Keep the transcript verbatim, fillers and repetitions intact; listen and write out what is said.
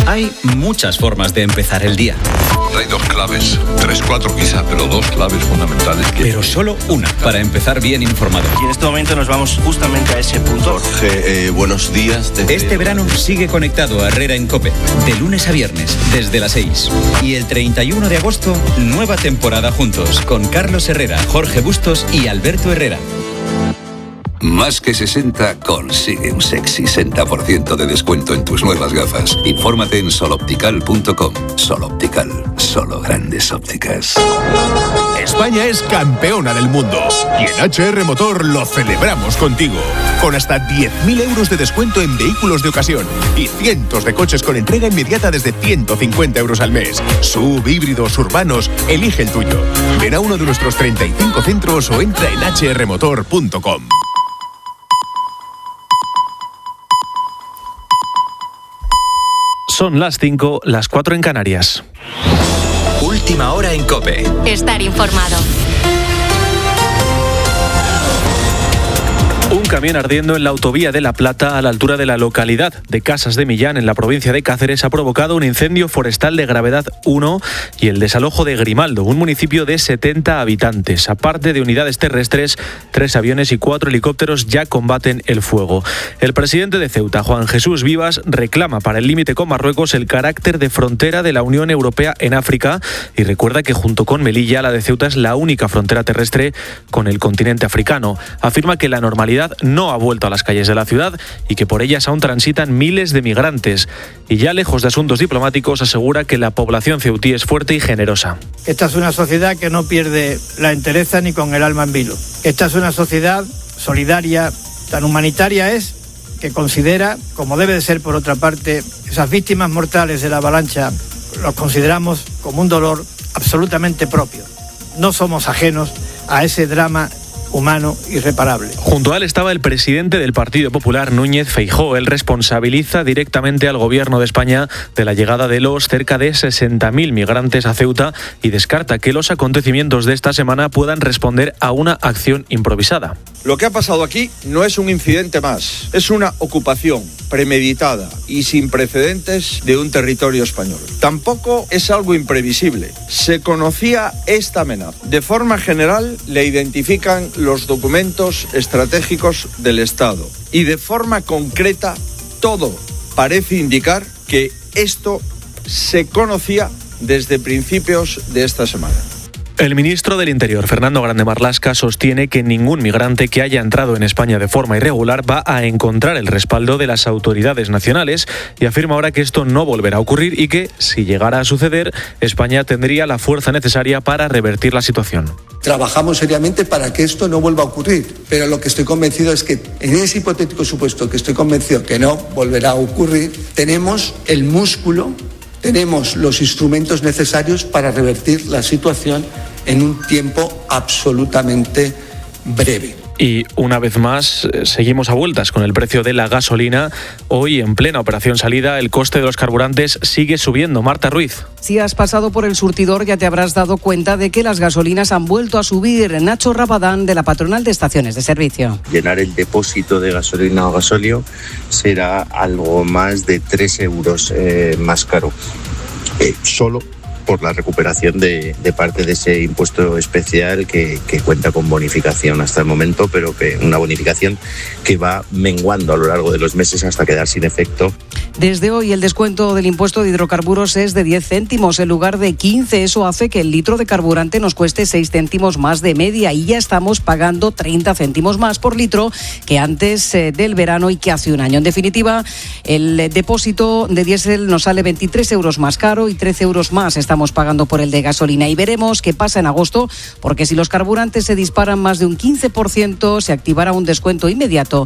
Hay muchas formas de empezar el día. Hay dos claves, tres, cuatro quizá, pero dos claves fundamentales. Que... Pero solo una para empezar bien informado. Y en este momento nos vamos justamente a ese punto. Jorge, eh, buenos días. Desde... Este verano sigue conectado a Herrera en COPE, de lunes a viernes, desde las seis. Y el treinta y uno de agosto, nueva temporada juntos, con Carlos Herrera, Jorge Bustos y Alberto Herrera. Más que sesenta consigue un sexy sesenta por ciento de descuento en tus nuevas gafas. Infórmate en sol optical punto com. Sol Optical, solo grandes ópticas. España es campeona del mundo y en H R Motor lo celebramos contigo. Con hasta diez mil euros de descuento en vehículos de ocasión y cientos de coches con entrega inmediata desde ciento cincuenta euros al mes. Sub, híbridos, urbanos, elige el tuyo. Ven a uno de nuestros treinta y cinco centros o entra en h r motor punto com. Son las cinco, las cuatro en Canarias. Última hora en COPE. Estar informado. Un camión ardiendo en la autovía de La Plata a la altura de la localidad de Casas de Millán, en la provincia de Cáceres, ha provocado un incendio forestal de gravedad uno y el desalojo de Grimaldo, un municipio de setenta habitantes. Aparte de unidades terrestres, tres aviones y cuatro helicópteros ya combaten el fuego. El presidente de Ceuta, Juan Jesús Vivas, reclama para el límite con Marruecos el carácter de frontera de la Unión Europea en África y recuerda que junto con Melilla, la de Ceuta es la única frontera terrestre con el continente africano. Afirma que la normalidad no ha vuelto a las calles de la ciudad y que por ellas aún transitan miles de migrantes. Y ya lejos de asuntos diplomáticos, asegura que la población ceutí es fuerte y generosa. Esta es una sociedad que no pierde la entereza ni con el alma en vilo. Esta es una sociedad solidaria, tan humanitaria es, que considera, como debe de ser por otra parte, esas víctimas mortales de la avalancha, los consideramos como un dolor absolutamente propio. No somos ajenos a ese drama humano irreparable. Junto a él estaba el presidente del Partido Popular, Núñez Feijóo. Él responsabiliza directamente al Gobierno de España de la llegada de los cerca de sesenta mil migrantes a Ceuta y descarta que los acontecimientos de esta semana puedan responder a una acción improvisada. Lo que ha pasado aquí no es un incidente más, es una ocupación premeditada y sin precedentes de un territorio español. Tampoco es algo imprevisible. Se conocía esta amenaza. De forma general le identifican los documentos estratégicos del Estado y de forma concreta todo parece indicar que esto se conocía desde principios de esta semana. El ministro del Interior, Fernando Grande Marlaska, sostiene que ningún migrante que haya entrado en España de forma irregular va a encontrar el respaldo de las autoridades nacionales y afirma ahora que esto no volverá a ocurrir y que, si llegara a suceder, España tendría la fuerza necesaria para revertir la situación. Trabajamos seriamente para que esto no vuelva a ocurrir, pero lo que estoy convencido es que en ese hipotético supuesto que estoy convencido que no volverá a ocurrir, tenemos el músculo, tenemos los instrumentos necesarios para revertir la situación en un tiempo absolutamente breve. Y una vez más, seguimos a vueltas con el precio de la gasolina. Hoy, en plena operación salida, el coste de los carburantes sigue subiendo. Marta Ruiz. Si has pasado por el surtidor, ya te habrás dado cuenta de que las gasolinas han vuelto a subir. Nacho Rabadán, de la Patronal de Estaciones de Servicio. Llenar el depósito de gasolina o gasóleo será algo más de tres euros eh, más caro. Eh, solo por la recuperación de, de parte de ese impuesto especial que, que cuenta con bonificación hasta el momento, pero que una bonificación que va menguando a lo largo de los meses hasta quedar sin efecto. Desde hoy el descuento del impuesto de hidrocarburos es de diez céntimos en lugar de quince. Eso hace que el litro de carburante nos cueste seis céntimos más de media y ya estamos pagando treinta céntimos más por litro que antes eh, del verano y que hace un año. En definitiva, el depósito de diésel nos sale veintitrés euros más caro y trece euros más estamos pagando por el de gasolina. Y veremos qué pasa en agosto, porque si los carburantes se disparan más de un quince por ciento, se activará un descuento inmediato